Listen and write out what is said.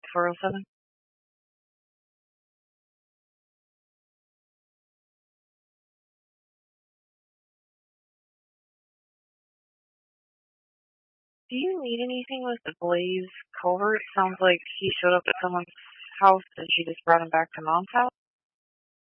407. Do you need anything with the Blaze culvert? Sounds like he showed up at someone's house and she just brought him back to Mom's house.